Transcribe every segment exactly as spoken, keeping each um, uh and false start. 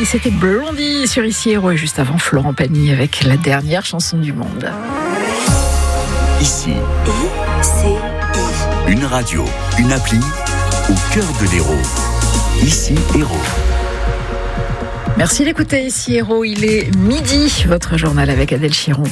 Blondie, c'était Blondie sur Ici Héros et juste avant Florent Pagny avec la dernière chanson du monde. Ici, I C I. une radio, une appli au cœur de l'Hérault. Ici Hérault. Merci d'écouter Ici Héros, il est midi, votre journal avec Adèle Chiron.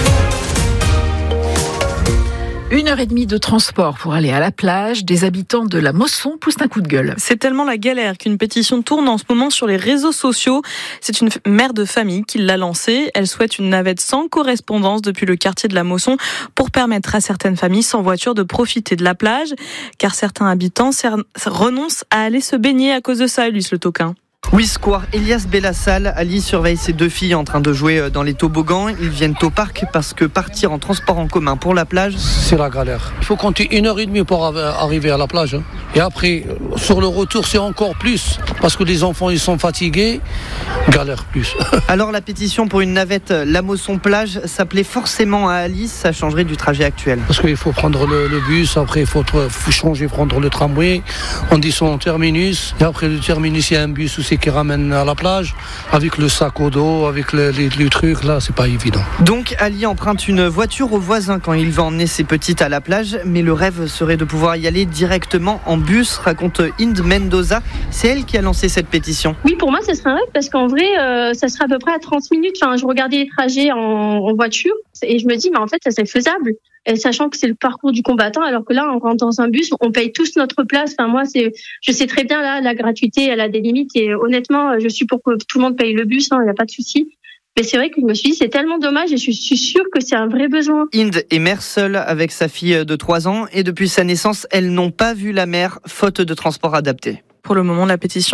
Une heure et demie de transport pour aller à la plage. Des habitants de la Mosson poussent un coup de gueule. C'est tellement la galère qu'une pétition tourne en ce moment sur les réseaux sociaux. C'est une mère de famille qui l'a lancée. Elle souhaite une navette sans correspondance depuis le quartier de la Mosson pour permettre à certaines familles sans voiture de profiter de la plage. Car certains habitants renoncent à aller se baigner à cause de ça, Ulysse Le Toquin. Oui, square Elias Bellassal. Ali surveille ses deux filles en train de jouer dans les toboggans. Ils viennent au parc parce que partir en transport en commun pour la plage, c'est la galère. Il faut compter une heure et demie pour arriver à la plage. Et après, sur le retour, c'est encore plus. Parce que les enfants, ils sont fatigués. Galère plus. Alors la pétition pour une navette La Mosson plage s'appelait forcément à Alice. Ça changerait du trajet actuel. Parce qu'il faut prendre le, le bus. Après, il faut, faut changer, prendre le tramway. On descend au terminus. Et après le terminus, il y a un bus aussi qui ramène à la plage, avec le sac au dos, avec le, les, les trucs, là, c'est pas évident. Donc, Ali emprunte une voiture au voisin quand il va emmener ses petites à la plage, mais le rêve serait de pouvoir y aller directement en bus, raconte Inde Mendoza. C'est elle qui a lancé cette pétition. Oui, pour moi, ce serait un rêve, parce qu'en vrai, euh, ça serait à peu près à trente minutes. Enfin, je regardais les trajets en, en voiture, et je me dis, mais en fait, ça c'est faisable. Et sachant que c'est le parcours du combattant, alors que là, on rentre dans un bus, on paye tous notre place. Enfin, moi, c'est, je sais très bien, là, la gratuité, elle a des limites. Et honnêtement, je suis pour que tout le monde paye le bus, il hein, n'y a pas de souci. Mais c'est vrai que je me suis dit, c'est tellement dommage et je suis sûre que c'est un vrai besoin. Inde est mère seule avec sa fille de trois ans. Et depuis sa naissance, elles n'ont pas vu la mer, faute de transport adapté. Pour le moment, la pétition